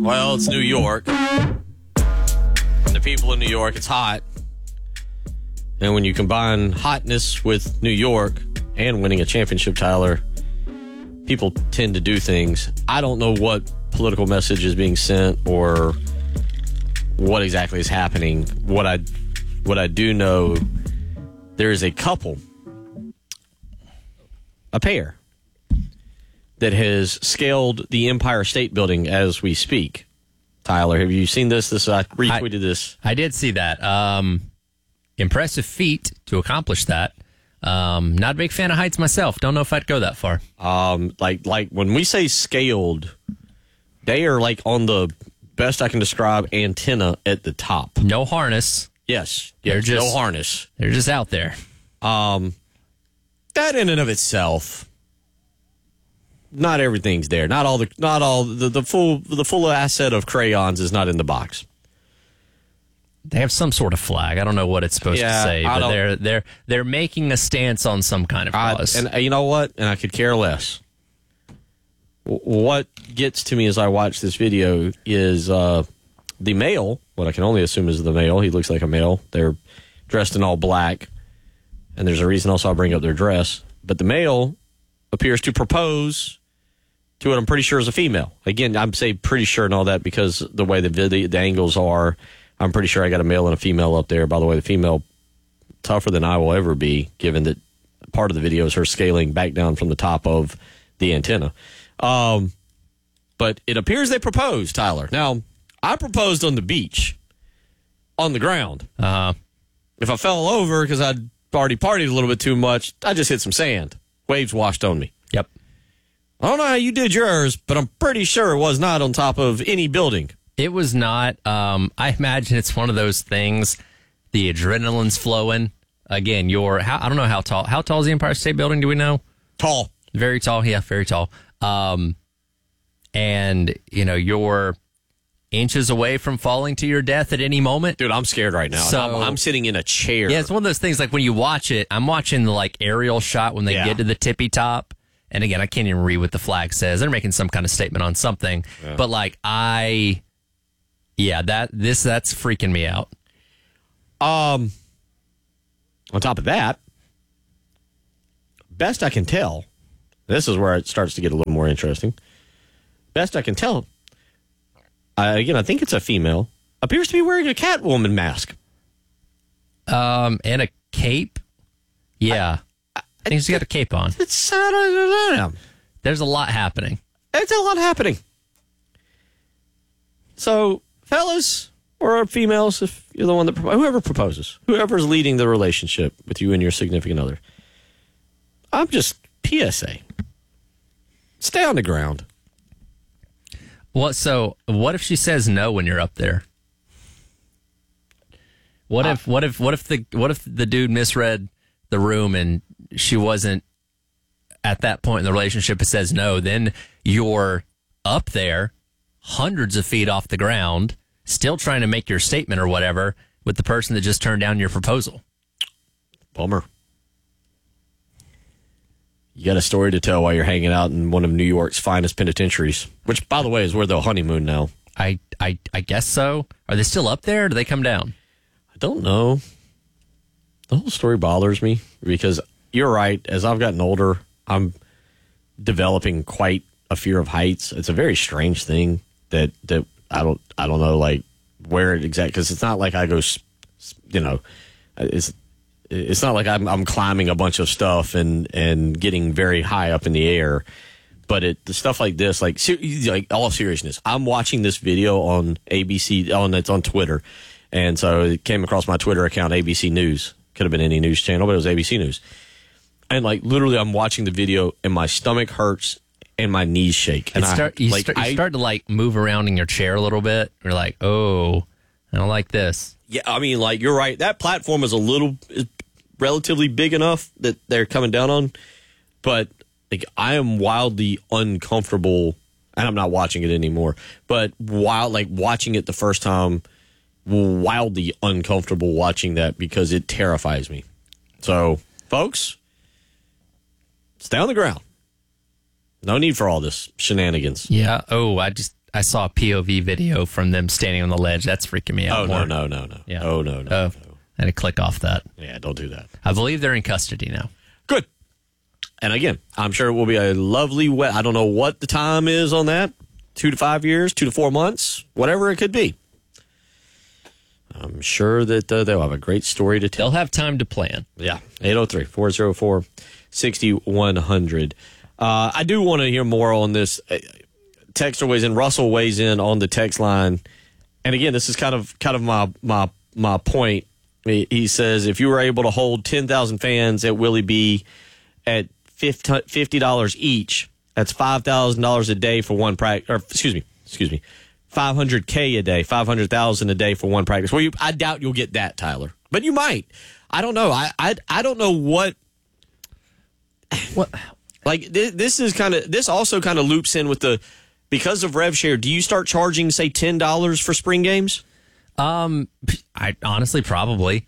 Well, it's New York. The people in New York, it's hot. And when you combine hotness with New York and winning a championship, Tyler, people tend to do things. I don't know what political message is being sent or what exactly is happening. What I do know, there is a couple, a pair, that has scaled the Empire State Building as we speak. Tyler, have you seen this? I retweeted this. I did see that. Impressive feat to accomplish that. Not a big fan of heights myself. Don't know if I'd go that far. Like when we say scaled, they are like on the best I can describe antenna at the top. No harness. Yes, No harness. They're just out there. That in and of itself, not everything's there. Not all the full asset of crayons is not in the box. They have some sort of flag. I don't know what it's supposed to say, but they're making a stance on some kind of cause. And you know what? And I could care less. What gets to me as I watch this video is the male, what I can only assume is the male. He looks like a male. They're dressed in all black, and there's a reason also I'll bring up their dress. But the male appears to propose to what I'm pretty sure is a female. Again, I'm saying pretty sure and all that because the way the angles are, I'm pretty sure I got a male and a female up there. By the way, the female, tougher than I will ever be, given that part of the video is her scaling back down from the top of the antenna. But it appears they proposed, Tyler. Now, I proposed on the beach, on the ground. If I fell over because I'd already partied a little bit too much, I just hit some sand. Waves washed on me. Yep. I don't know how you did yours, but I'm pretty sure it was not on top of any building. It was not. I imagine it's one of those things. The adrenaline's flowing. Again, I don't know how tall. How tall is the Empire State Building? Do we know? Tall. Very tall. Yeah, very tall. And you're inches away from falling to your death at any moment. Dude, I'm scared right now. So, I'm sitting in a chair. Yeah, it's one of those things like when you watch it, I'm watching the aerial shot when they get to the tippy top. And again, I can't even read what the flag says. They're making some kind of statement on something. Yeah. But that's freaking me out. On top of that, best I can tell, this is where it starts to get a little more interesting. Best I can tell, I think it's a female, appears to be wearing a Catwoman mask. And a cape. Yeah. I think she's got a cape on. There's a lot happening. It's a lot happening. So, fellas or females, if you're the one that whoever proposes, whoever's leading the relationship with you and your significant other, I'm just PSA. Stay on the ground. So what if she says no when you're up there? What if the dude misread the room and she wasn't at that point in the relationship? It says no. Then you're up there, hundreds of feet off the ground, still trying to make your statement or whatever with the person that just turned down your proposal. Bummer. You got a story to tell while you're hanging out in one of New York's finest penitentiaries, which, by the way, is where they'll honeymoon now. I guess so. Are they still up there or do they come down? I don't know. The whole story bothers me because you're right. As I've gotten older, I'm developing quite a fear of heights. It's a very strange thing that I don't know where it exactly, because it's not like I go, it's not like I'm climbing a bunch of stuff and getting very high up in the air. But the stuff like this, like all seriousness, I'm watching this video on ABC, it's on Twitter. And so it came across my Twitter account, ABC News. Could have been any news channel, but it was ABC News. And literally I'm watching the video and my stomach hurts and my knees shake. And you start to move around in your chair a little bit. You're like, oh, I don't like this. Yeah, I mean, you're right. That platform is relatively big enough that they're coming down on. But I am wildly uncomfortable, and I'm not watching it anymore. But watching it the first time, wildly uncomfortable watching that because it terrifies me. So, folks, stay on the ground. No need for all this shenanigans. Yeah. Oh, I saw a POV video from them standing on the ledge. That's freaking me out. Oh, more. no. Yeah. Oh, no. I had to click off that. Yeah, don't do that. I believe they're in custody now. Good. And again, I'm sure it will be a lovely wet. I don't know what the time is on that. 2 to 5 years, 2 to 4 months, whatever it could be. I'm sure that they'll have a great story to tell. They'll have time to plan. Yeah, 803-404-6100. I do want to hear more on this. Texter weighs in. Russell weighs in on the text line. And again, this is kind of my point. He says if you were able to hold 10,000 fans at Willie B at $50 each, that's $5,000 a day for one practice. Or excuse me, $500K a day, $500,000 a day for one practice. Well, I doubt you'll get that, Tyler, but you might. I don't know. I don't know what. Like this is kind of this also kind of loops in with the because of rev share. Do you start charging say $10 for spring games? I honestly probably.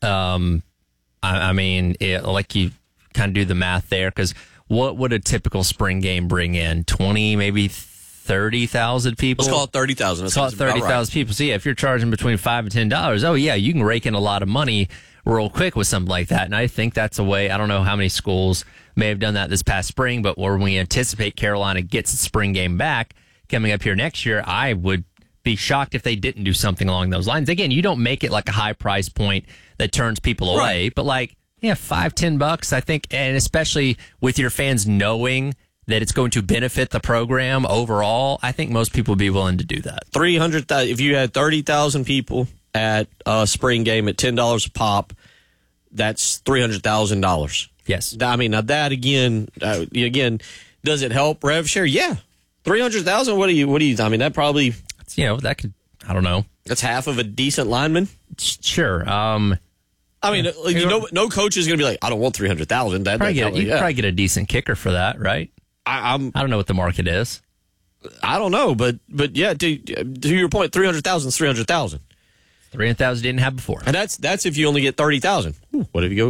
I mean, like you kind of do the math there because what would a typical spring game bring in? 20, maybe 30,000 people. Let's call it 30,000. Let's call it 30,000 people. So yeah, if you're charging between $5 and $10, oh yeah, you can rake in a lot of money real quick with something like that. And I think that's a way. I don't know how many schools may have done that this past spring, but when we anticipate Carolina gets its spring game back coming up here next year, I would be shocked if they didn't do something along those lines. Again, you don't make it like a high price point that turns people away, but like, yeah, $5-10, I think, and especially with your fans knowing that it's going to benefit the program overall, I think most people would be willing to do that. 300,000. If you had 30,000 people at a spring game at $10 a pop, that's $300,000. Yes. I mean, now that again, does it help rev share? Yeah, 300,000. What do you? I mean, that probably. That could. I don't know. That's half of a decent lineman. Sure. I mean, no coach is going to be like, I don't want 300,000. You probably get a decent kicker for that, right? I don't know what the market is. I don't know, but yeah, to your point, 300,000 is 300,000. 300,000 didn't have before, and that's if you only get 30,000. What if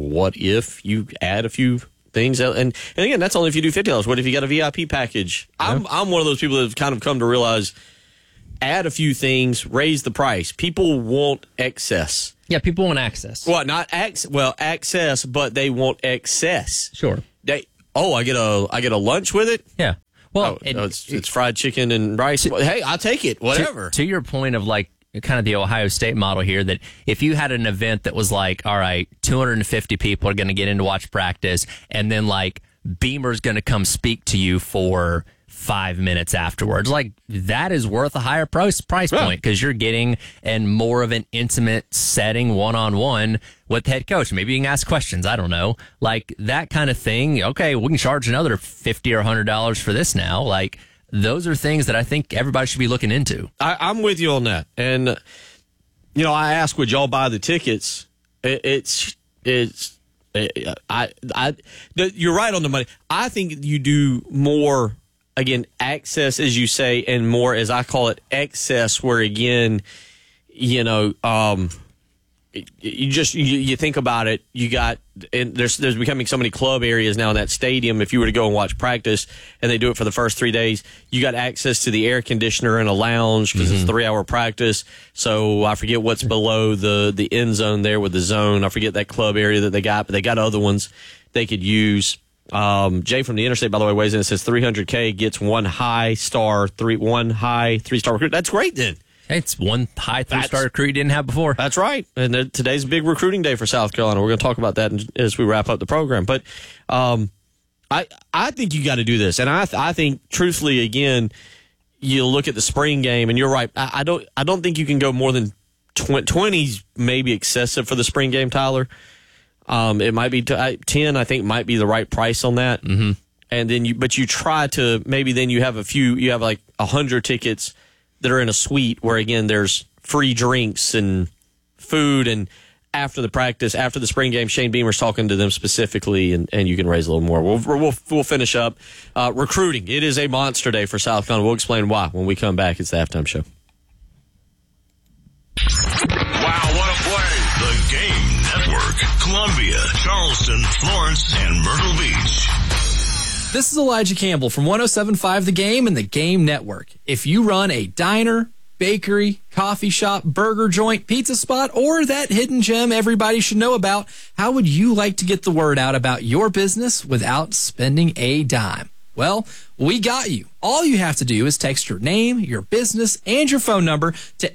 you add a few things, and again, that's only if you do $50. What if you got a VIP package? Yeah. I'm one of those people that have kind of come to realize, add a few things, raise the price. People want excess. Yeah, people want access. Well, not access, but they want excess. Sure. I get a lunch with it. Yeah. Well, it's fried chicken and rice. Hey, I'll take it. Whatever. To your point of like kind of the Ohio State model here, that if you had an event that was like, all right, 250 people are going to get in to watch practice, and then like Beamer's going to come speak to you for 5 minutes afterwards, like that is worth a higher price point because you're getting in more of an intimate setting, one-on-one with the head coach. Maybe you can ask questions. I don't know, like that kind of thing. Okay, we can charge another $50 or $100 for this now. Like those are things that I think everybody should be looking into. I'm with you on that. And I asked, would y'all buy the tickets? You're right on the money. I think you do more. Again, access, as you say, and more, as I call it, excess, where, again, you think about it, you got, and there's becoming so many club areas now in that stadium. If you were to go and watch practice, and they do it for the first 3 days, you got access to the air conditioner and a lounge because it's 3-hour practice. So I forget what's below the end zone there with the zone. I forget that club area that they got, but they got other ones they could use. Jay from the Interstate, by the way, weighs in and says $300K gets one high 3-star recruit. That's great then. Hey, it's one high 3-star recruit you didn't have before. That's right. And today's a big recruiting day for South Carolina. We're going to talk about that as we wrap up the program. But I think you got to do this. And I think, truthfully, again, you look at the spring game, and you're right. I don't think you can go more than 20's maybe excessive for the spring game, Tyler. It might be 10. I think might be the right price on that. Mm-hmm. And then you try to maybe then you have like 100 tickets that are in a suite where again there's free drinks and food, and after the practice, after the spring game, Shane Beamer's talking to them specifically, and you can raise a little more. We'll finish up recruiting. It is a monster day for South Carolina. We'll explain why when we come back. It's the halftime show. Wow, what a play! The Game Network, Columbia, Charleston, Florence, and Myrtle Beach. This is Elijah Campbell from 107.5 The Game and The Game Network. If you run a diner, bakery, coffee shop, burger joint, pizza spot, or that hidden gem everybody should know about, how would you like to get the word out about your business without spending a dime? Well, we got you. All you have to do is text your name, your business, and your phone number to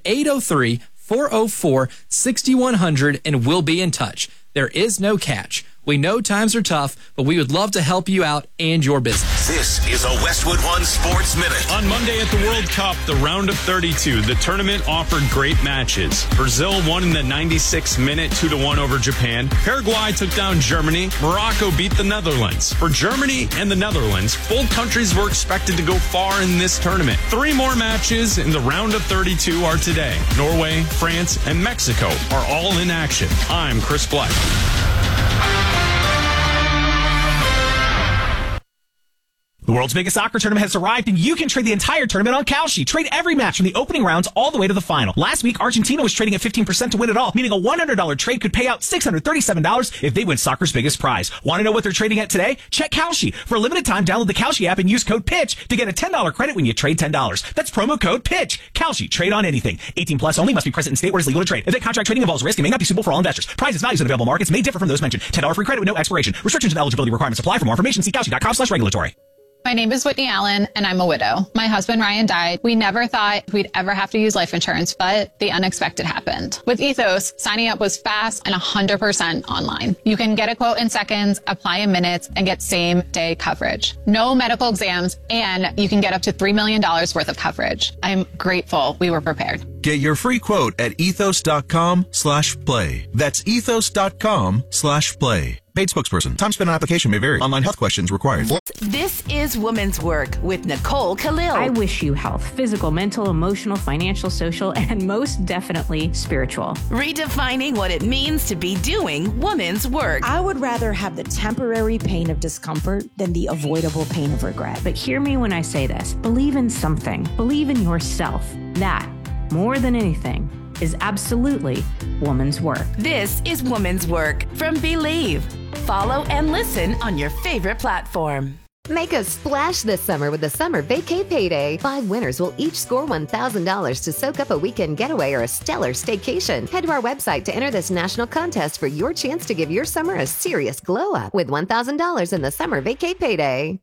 803-404-6100, and we'll be in touch. There is no catch. We know times are tough, but we would love to help you out and your business. This is a Westwood One Sports Minute. On Monday at the World Cup, the round of 32, the tournament offered great matches. Brazil won in the 96th minute 2-1 over Japan. Paraguay took down Germany. Morocco beat the Netherlands. For Germany and the Netherlands, both countries were expected to go far in this tournament. 3 more matches in the round of 32 are today. Norway, France, and Mexico are all in action. I'm Chris Black. The world's biggest soccer tournament has arrived, and you can trade the entire tournament on Kalshi. Trade every match from the opening rounds all the way to the final. Last week, Argentina was trading at 15% to win it all, meaning a $100 trade could pay out $637 if they win soccer's biggest prize. Want to know what they're trading at today? Check Kalshi. For a limited time, download the Kalshi app and use code PITCH to get a $10 credit when you trade $10. That's promo code PITCH. Kalshi. Trade on anything. 18 plus only. Must be present in state where it's legal to trade. Event contract trading involves risk and may not be suitable for all investors. Prizes, values, and available markets may differ from those mentioned. $10 free credit with no expiration. Restrictions and eligibility requirements apply. For more information, see Kalshi.com/regulatory. My name is Whitney Allen, and I'm a widow. My husband, Ryan, died. We never thought we'd ever have to use life insurance, but the unexpected happened. With Ethos, signing up was fast and 100% online. You can get a quote in seconds, apply in minutes, and get same-day coverage. No medical exams, and you can get up to $3 million worth of coverage. I'm grateful we were prepared. Get your free quote at ethos.com/play. That's ethos.com/play. Paid spokesperson. Time spent on application may vary. Online health questions required. This is Women's Work with Nicole Khalil. I wish you health, physical, mental, emotional, financial, social, and most definitely spiritual. Redefining what it means to be doing women's work. I would rather have the temporary pain of discomfort than the avoidable pain of regret. But hear me when I say this. Believe in something. Believe in yourself. That, more than anything, is absolutely woman's work. This is Woman's Work from Believe. Follow and listen on your favorite platform. Make a splash this summer with the Summer Vacay Payday. 5 winners will each score $1,000 to soak up a weekend getaway or a stellar staycation. Head to our website to enter this national contest for your chance to give your summer a serious glow up with $1,000 in the Summer Vacay Payday.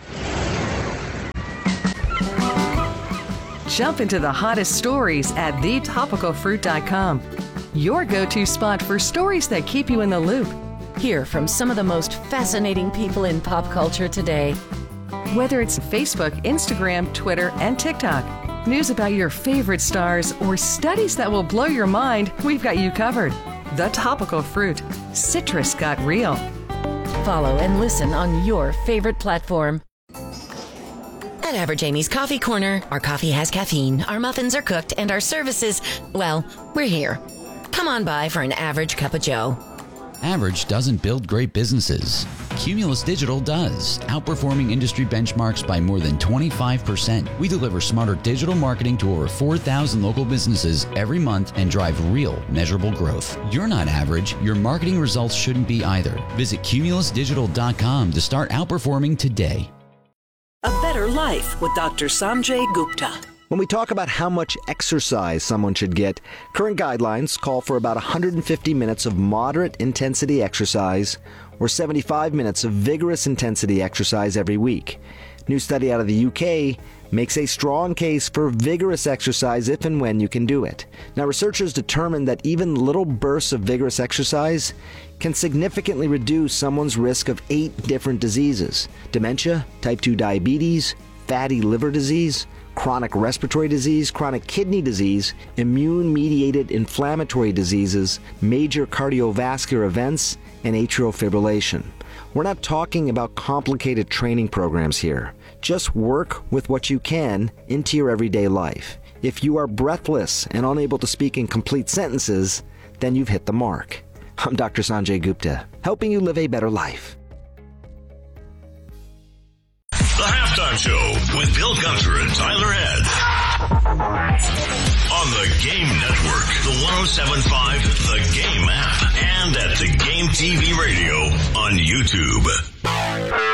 Jump into the hottest stories at thetopicalfruit.com. Your go-to spot for stories that keep you in the loop. Hear from some of the most fascinating people in pop culture today. Whether it's Facebook, Instagram, Twitter, and TikTok, news about your favorite stars, or studies that will blow your mind, we've got you covered. The Topical Fruit. Citrus got real. Follow and listen on your favorite platform. At Average Amy's Coffee Corner, our coffee has caffeine, our muffins are cooked, and our services, well, we're here. Come on by for an average cup of joe. Average doesn't build great businesses. Cumulus Digital does, outperforming industry benchmarks by more than 25%. We deliver smarter digital marketing to over 4,000 local businesses every month and drive real, measurable growth. You're not average. Your marketing results shouldn't be either. Visit cumulusdigital.com to start outperforming today. A Better Life with Dr. Sanjay Gupta. When we talk about how much exercise someone should get, current guidelines call for about 150 minutes of moderate intensity exercise or 75 minutes of vigorous intensity exercise every week. New study out of the UK makes a strong case for vigorous exercise if and when you can do it. Now, researchers determined that even little bursts of vigorous exercise can significantly reduce someone's risk of 8 different diseases: dementia, type 2 diabetes, fatty liver disease, chronic respiratory disease, chronic kidney disease, immune-mediated inflammatory diseases, major cardiovascular events, and atrial fibrillation. We're not talking about complicated training programs here. Just work with what you can into your everyday life. If you are breathless and unable to speak in complete sentences, then you've hit the mark. I'm Dr. Sanjay Gupta, helping you live a better life. The Halftime Show with Bill Gunter and Tyler Head. On the Game Network, the 107.5 The Game app, and at The Game TV Radio on YouTube.